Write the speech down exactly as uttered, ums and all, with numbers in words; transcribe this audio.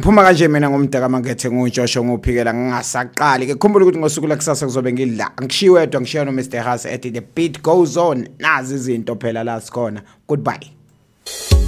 ngiphuma kanje mina ngomdaka mangethe nguJoshua ngophikela ngingasaqali ke khumbula ukuthi ngosuku lakusasa kuzobe ngidla ngishiwe wedwa ngishiya no Mister Haas at the beat goes on nazi izinto phela la sikhona goodbye.